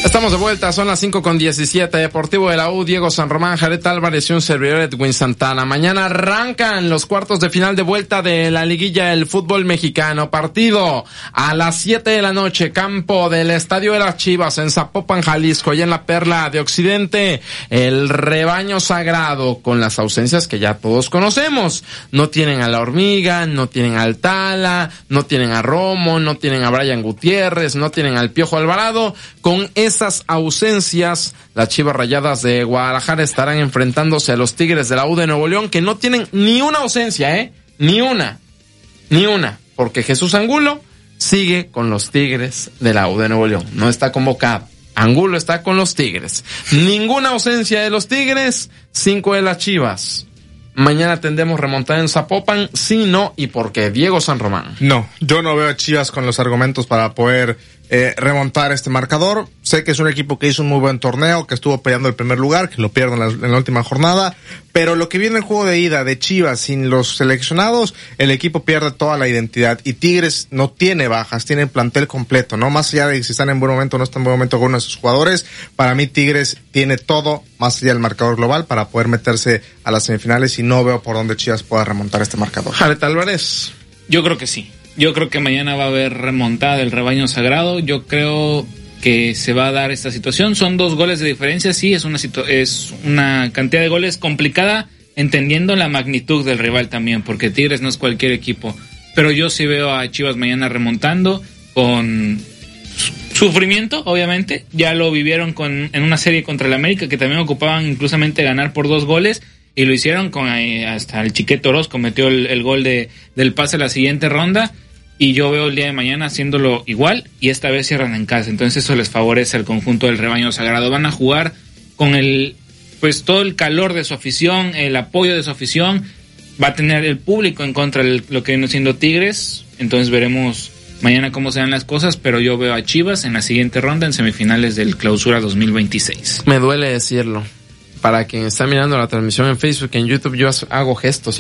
Estamos de vuelta, son las 5:17. Deportivo de la U, Diego San Román, Jared Álvarez y un servidor Edwin Santana. Mañana arrancan los cuartos de final de vuelta de la liguilla del fútbol mexicano. Partido a las 7 de la noche, campo del Estadio de las Chivas en Zapopan, Jalisco, y en la Perla de Occidente, el rebaño sagrado, con las ausencias que ya todos conocemos. No tienen a la Hormiga, no tienen al Tala, no tienen a Romo, no tienen a Brian Gutiérrez, no tienen al Piojo Alvarado. Con esas ausencias, las Chivas Rayadas de Guadalajara estarán enfrentándose a los Tigres de la U de Nuevo León, que no tienen ni una ausencia, ni una, porque Jesús Angulo sigue con los Tigres de la U de Nuevo León, no está convocado. Angulo está con los Tigres. Ninguna ausencia de los Tigres, 5 de las Chivas. Mañana tendremos remontada en Zapopan, sí, no, y por qué. Diego San Román. No, yo no veo a Chivas con los argumentos para poder remontar este marcador. Sé que es un equipo que hizo un muy buen torneo, que estuvo peleando el primer lugar, que lo pierde en la última jornada, pero lo que viene el juego de ida de Chivas sin los seleccionados, el equipo pierde toda la identidad, y Tigres no tiene bajas, tiene el plantel completo, ¿no? Más allá de si están en buen momento o no están en buen momento con uno de sus jugadores, para mí Tigres tiene todo, más allá del marcador global, para poder meterse a las semifinales, y no veo por dónde Chivas pueda remontar este marcador. Jared Álvarez. Yo creo que sí. Yo creo que mañana va a haber remontada del rebaño sagrado. Yo creo que se va a dar esta situación. Son 2 goles de diferencia, sí, es una cantidad de goles complicada, entendiendo la magnitud del rival también, porque Tigres no es cualquier equipo. Pero yo sí veo a Chivas mañana remontando con sufrimiento, obviamente. Ya lo vivieron en una serie contra el América, que también ocupaban inclusamente ganar por 2 goles. Y lo hicieron con hasta el Chiquete Orozco metió el gol del pase a la siguiente ronda, y yo veo el día de mañana haciéndolo igual, y esta vez cierran en casa, entonces eso les favorece al conjunto del rebaño sagrado. Van a jugar con todo el calor de su afición, el apoyo de su afición, va a tener el público en contra de lo que viene siendo Tigres, entonces veremos mañana cómo se dan las cosas, pero yo veo a Chivas en la siguiente ronda en semifinales del Clausura 2026. Me duele decirlo. Para quien está mirando la transmisión en Facebook, en YouTube, yo hago gestos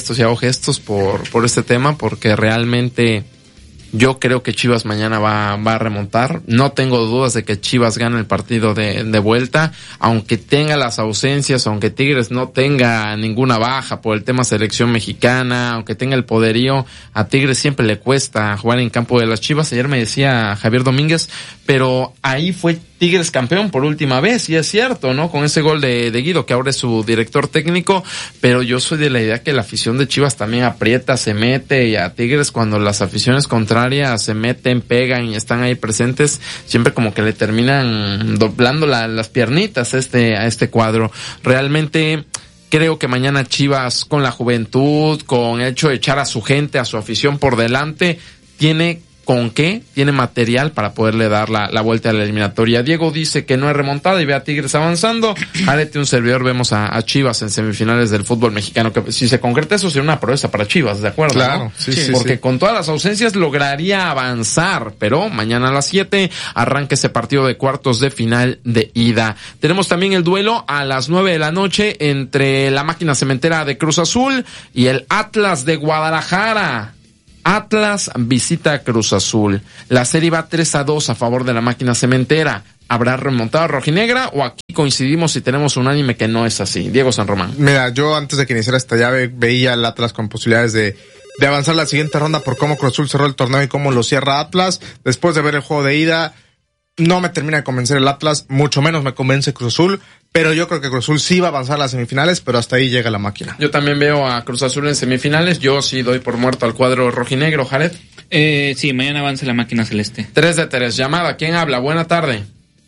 por este tema, porque realmente yo creo que Chivas mañana va a remontar. No tengo dudas de que Chivas gane el partido de vuelta, aunque tenga las ausencias, aunque Tigres no tenga ninguna baja por el tema selección mexicana, aunque tenga el poderío, a Tigres siempre le cuesta jugar en campo de las Chivas. Ayer me decía Javier Domínguez, pero ahí fue Tigres campeón por última vez, y es cierto, ¿no? Con ese gol de Guido, que ahora es su director técnico, pero yo soy de la idea que la afición de Chivas también aprieta, se mete, y a Tigres, cuando las aficiones contrarias se meten, pegan y están ahí presentes, siempre como que le terminan doblando las piernitas a este cuadro. Realmente creo que mañana Chivas, con la juventud, con el hecho de echar a su gente, a su afición por delante, tiene material para poderle dar la vuelta a la eliminatoria. Diego dice que no es remontada y ve a Tigres avanzando. Jarete, un servidor, vemos a Chivas en semifinales del fútbol mexicano, que si se concreta eso sería una proeza para Chivas, ¿de acuerdo? Claro, ¿no? sí, porque con todas las ausencias lograría avanzar, pero mañana a las 7 arranca ese partido de cuartos de final de ida. Tenemos también el duelo a las 9 de la noche entre la Máquina Cementera de Cruz Azul y el Atlas de Guadalajara. Atlas visita a Cruz Azul. La serie va 3-2 a favor de la Máquina Cementera. ¿Habrá remontada rojinegra o aquí coincidimos y tenemos un unánime que no es así? Diego San Román. Mira, yo antes de que iniciara esta llave veía al Atlas con posibilidades de avanzar la siguiente ronda por cómo Cruz Azul cerró el torneo y cómo lo cierra Atlas. Después de ver el juego de ida, no me termina de convencer el Atlas, mucho menos me convence Cruz Azul, pero yo creo que Cruz Azul sí va a avanzar a las semifinales, pero hasta ahí llega la máquina. Yo también veo a Cruz Azul en semifinales. Yo sí doy por muerto al cuadro rojinegro. Jared. Sí, mañana avanza la máquina celeste. 3-3, llamada, ¿quién habla? Buena tarde.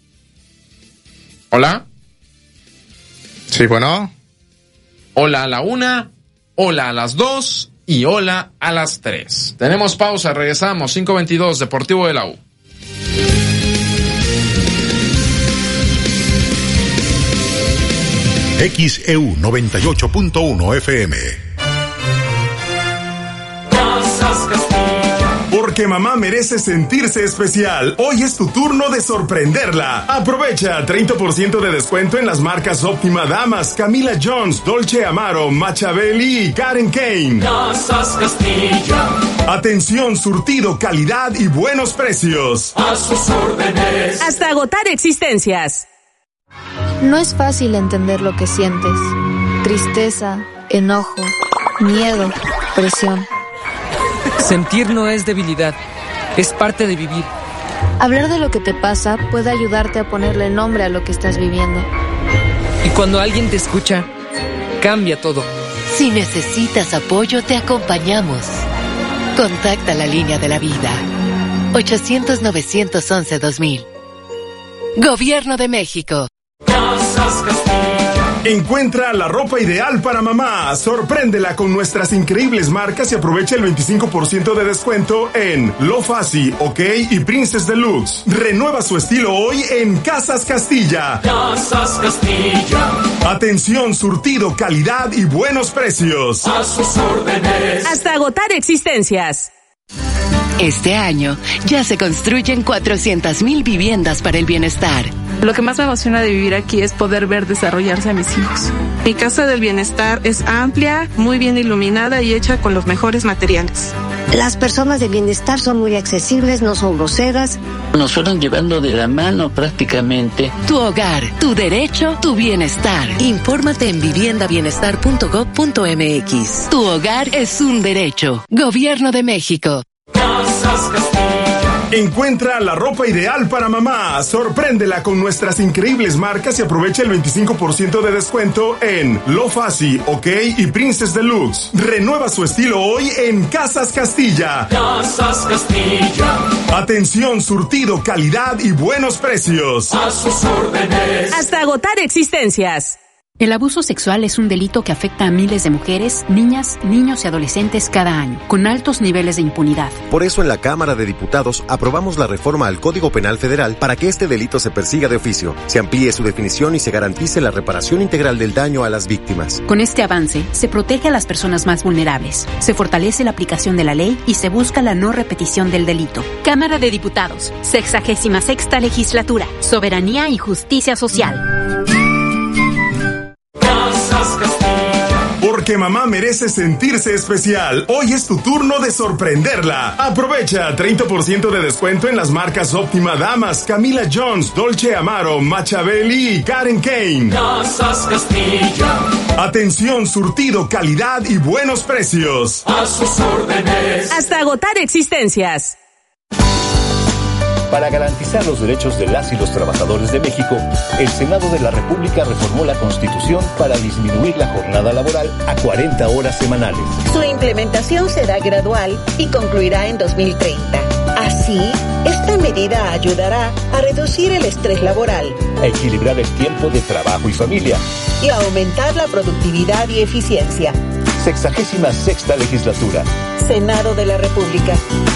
¿Hola? Sí, bueno. Hola a la 1, hola a las 2 y hola a las 3. Tenemos pausa, regresamos, 5:22, Deportivo de la U. XEU 98.1 FM. Casas Castilla, por Porque mamá merece sentirse especial. Hoy es tu turno de sorprenderla. Aprovecha 30% de descuento en las marcas Óptima Damas, Camila Jones, Dolce Amaro, Machiavelli y Karen Kane. Casas Castilla. Atención, surtido, calidad y buenos precios. A sus órdenes. Hasta agotar existencias. No es fácil entender lo que sientes. Tristeza, enojo, miedo, presión. Sentir no es debilidad, es parte de vivir. Hablar de lo que te pasa puede ayudarte a ponerle nombre a lo que estás viviendo. Y cuando alguien te escucha, cambia todo. Si necesitas apoyo, te acompañamos. Contacta la línea de la vida. 800-911-2000. Gobierno de México. Casas Castilla. Encuentra la ropa ideal para mamá. Sorpréndela con nuestras increíbles marcas y aprovecha el 25% de descuento en Lo Fasi, OK y Princess Deluxe. Renueva su estilo hoy en Casas Castilla. Casas Castilla. Atención, surtido, calidad y buenos precios. A sus órdenes. Hasta agotar existencias. Este año ya se construyen 400,000 viviendas para el bienestar. Lo que más me emociona de vivir aquí es poder ver desarrollarse a mis hijos. Mi casa del bienestar es amplia, muy bien iluminada y hecha con los mejores materiales. Las personas de bienestar son muy accesibles, no son groseras. Nos fueron llevando de la mano prácticamente. Tu hogar, tu derecho, tu bienestar. Infórmate en viviendabienestar.gov.mx. Tu hogar es un derecho. Gobierno de México. Casas Castilla. Encuentra la ropa ideal para mamá. Sorpréndela con nuestras increíbles marcas y aprovecha el 25% de descuento en Lo Fasi, OK y Princess Deluxe. Renueva su estilo hoy en Casas Castilla. Casas Castilla. Atención, surtido, calidad y buenos precios. A sus órdenes. Hasta agotar existencias. El abuso sexual es un delito que afecta a miles de mujeres, niñas, niños y adolescentes cada año, con altos niveles de impunidad. Por eso en la Cámara de Diputados aprobamos la reforma al Código Penal Federal para que este delito se persiga de oficio, se amplíe su definición y se garantice la reparación integral del daño a las víctimas. Con este avance, se protege a las personas más vulnerables, se fortalece la aplicación de la ley y se busca la no repetición del delito. Cámara de Diputados, 66ª Legislatura, Soberanía y Justicia Social. Porque mamá merece sentirse especial. Hoy es tu turno de sorprenderla. Aprovecha 30% de descuento en las marcas Óptima Damas, Camila Jones, Dolce Amaro, Machiavelli y Karen Kane. Casas Castilla. Atención, surtido, calidad y buenos precios. A sus órdenes. Hasta agotar existencias. Para garantizar los derechos de las y los trabajadores de México, el Senado de la República reformó la Constitución para disminuir la jornada laboral a 40 horas semanales. Su implementación será gradual y concluirá en 2030. Así, esta medida ayudará a reducir el estrés laboral, a equilibrar el tiempo de trabajo y familia y a aumentar la productividad y eficiencia. 66ª Legislatura. Senado de la República.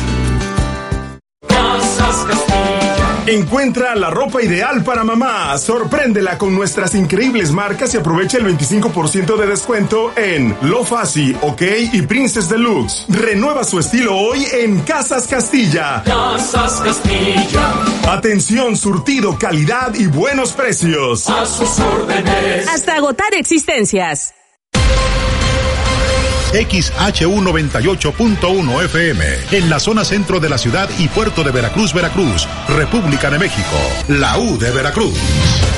Encuentra la ropa ideal para mamá. Sorpréndela con nuestras increíbles marcas y aprovecha el 25% de descuento en Lo Fasi, OK y Princess Deluxe. Renueva su estilo hoy en Casas Castilla. Casas Castilla. Atención, surtido, calidad y buenos precios. A sus órdenes. Hasta agotar existencias. XHU 98.1 FM, en la zona centro de la ciudad y puerto de Veracruz, Veracruz, República de México, la U de Veracruz.